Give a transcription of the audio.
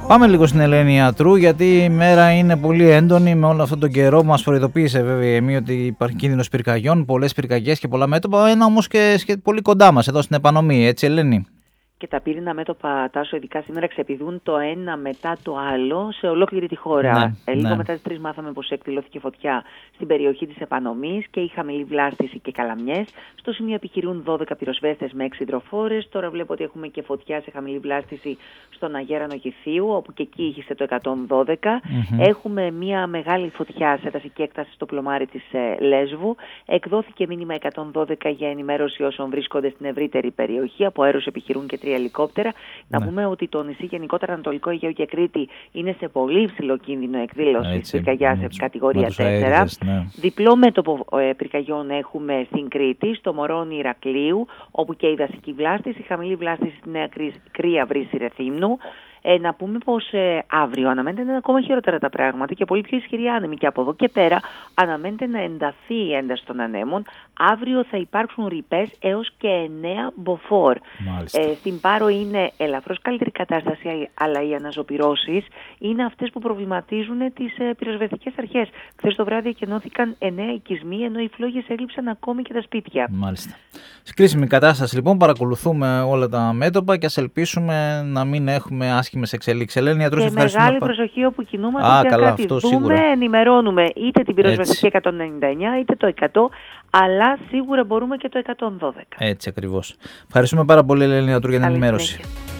Πάμε λίγο στην Ελένη Ιατρού, γιατί η μέρα είναι πολύ έντονη με όλο αυτόν τον καιρό. Μας προειδοποίησε βέβαια η ΕΜΗ ότι υπάρχει κίνδυνος πυρκαγιών, πολλές πυρκαγιές και πολλά μέτωπα. Ένα όμως και πολύ κοντά μας, εδώ στην επανομή, έτσι Ελένη? Και τα πύρινα μέτωπα, Τάσο, ειδικά σήμερα ξεπηδούν το ένα μετά το άλλο σε ολόκληρη τη χώρα. Λίγο μετά τις 3 μάθαμε πως εκδηλώθηκε φωτιά στην περιοχή της Επανομής και η χαμηλή βλάστηση και Καλαμιές. Στο σημείο επιχειρούν 12 πυροσβέστες με 6 υδροφόρες. Τώρα βλέπω ότι έχουμε και φωτιά σε χαμηλή βλάστηση στον Αγέρανο Κηφίου, όπου και εκεί ήχησε το 112. Έχουμε μια μεγάλη φωτιά σε δασική έκταση στο πλωμάρι της Λέσβου. Εκδόθηκε μήνυμα 112 για ενημέρωση όσων βρίσκονται στην ευρύτερη περιοχή. Από αέρος επιχειρούν και 3 ελικόπτερα. Να πούμε ότι το νησί, γενικότερα Ανατολικό Αιγαίο και Κρήτη, είναι σε πολύ υψηλό κίνδυνο εκδήλωσης πυρκαγιάς σε κατηγορία 4. Διπλό μέτωπο πυρκαγιών έχουμε στην Κρήτη, στο Μωρόνι Ηρακλείου, όπου και η δασική βλάστηση, η χαμηλή βλάστηση στη Νέα Κρία Βρύση Ρεθύμνου. Να πούμε πως αύριο αναμένεται να είναι ακόμα χειρότερα τα πράγματα και πολύ πιο ισχυρή άνεμη, και από εδώ και πέρα αναμένεται να ενταθεί η ένταση των ανέμων. Αύριο θα υπάρξουν ρηπές έως και 9 μποφόρ. Στην Πάρο είναι ελαφρώς καλύτερη κατάσταση, αλλά οι αναζωπυρώσεις είναι αυτές που προβληματίζουν τις πυροσβεστικές αρχές. Χθες το βράδυ εκενώθηκαν 9 οικισμοί, ενώ οι φλόγες έλειψαν ακόμη και τα σπίτια. Μάλιστα. Σε κρίσιμη κατάσταση λοιπόν, παρακολουθούμε όλα τα μέτωπα και ας ελπίσουμε να μην έχουμε άσχημες εξελίξεις. Ελένη Ιατρού, και μεγάλη προσοχή όπου κινούμαστε και κάτι δούμε, ενημερώνουμε είτε την πυροσβεστική 199 είτε το 100, αλλά σίγουρα μπορούμε και το 112. Έτσι ακριβώς. Ευχαριστούμε πάρα πολύ Ελένη Ιατρού για την ενημέρωση.